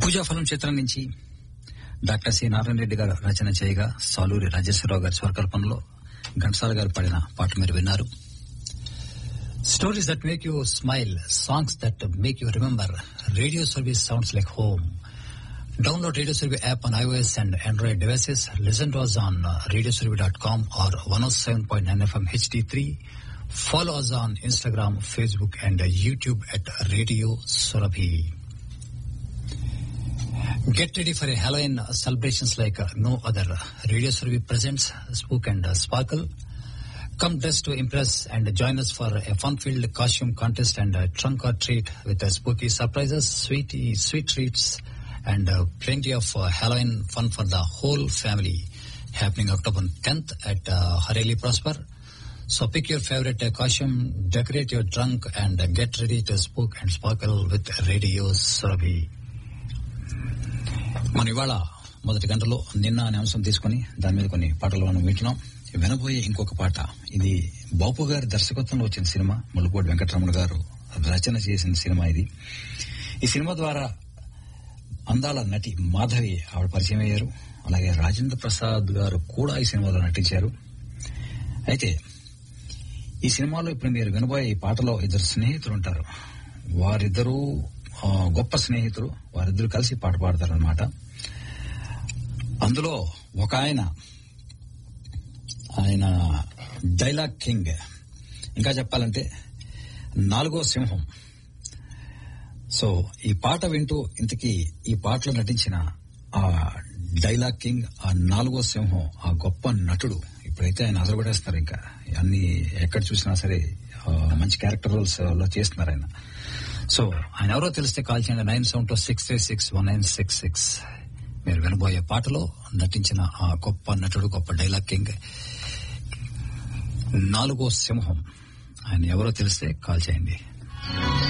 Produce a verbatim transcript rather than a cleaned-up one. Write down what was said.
పూజాఫలం చిత్రం నుంచి doctor C Narayana Reddy గారు రచన చేయగా సాలూరి రాజేశ్వరరావు గారి స్వరకల్పనలో ఘంటసాల గారు పాడిన పాట మీరు విన్నారు. Stories that make you smile, songs that make you remember. Radio service sounds like home. Download Radio Survey app on iOS and Android devices. Listen to us on uh, radio survey dot com or one oh seven point nine F M H D three. Follow us on Instagram, Facebook and uh, YouTube at Radio Surabhi. Get ready for a Halloween celebrations like uh, no other. Radio Surabhi presents Spook and uh, Sparkle. Come dressed to impress and join us for a fun-filled costume contest and a trunk or treat with uh, spooky surprises, sweet, sweet treats, and uh, plenty of uh, Halloween fun for the whole family, happening October tenth at uh, Hareli Prosper. So pick your favorite uh, costume, decorate your trunk, and uh, get ready to spook and sparkle with Radio Surabhi. మన ఇవాళ మొదటి గంటలో నిన్న అనే అంశం తీసుకుని దాని మీద కొన్ని పాటలు మనం వింటున్నాం. వినబోయే ఇంకొక పాట ఇది బాపు గారి దర్శకత్వంలో వచ్చిన సినిమా. ముళ్ళపూడి వెంకటరమణ గారు రచన చేసిన సినిమా ఇది. ఈ సినిమా ద్వారా అందాల నటి మాధవి ఆవిడ పరిచయం అయ్యారు. అలాగే రాజేంద్ర ప్రసాద్ గారు కూడా ఈ సినిమాలో నటించారు. అయితే ఈ సినిమాలో ఇప్పుడు మీరు వినబోయే ఈ పాటలో ఇద్దరు స్నేహితులు ఉంటారు. వారిద్దరూ గొప్ప స్నేహితులు. వారిద్దరు కలిసి పాట పాడతారనమాట. అందులో ఒక ఆయన ఆయన డైలాగ్ కింగ్, ఇంకా చెప్పాలంటే నాలుగో సింహం. సో ఈ పాట వింటూ ఇంతకీ ఈ పాటలో నటించిన ఆ డైలాగ్ కింగ్, ఆ నాలుగో సింహం, ఆ గొప్ప నటుడు ఇప్పుడైతే ఆయన అదరగొట్టేస్తున్నారు. ఇంకా అన్ని ఎక్కడ చూసినా సరే మంచి క్యారెక్టర్ రోల్స్ లో చేస్తున్నారు ఆయన. సో ఆయన ఎవరో తెలిస్తే కాల్ చేయండి nine seven two six three six one nine six six. మీరు వినబోయే పాటలో నటించిన ఆ గొప్ప నటుడు, గొప్ప డైలాగ్ కింగ్, నాలుగో సింహం, ఆయన ఎవరో తెలిస్తే కాల్ చేయండి.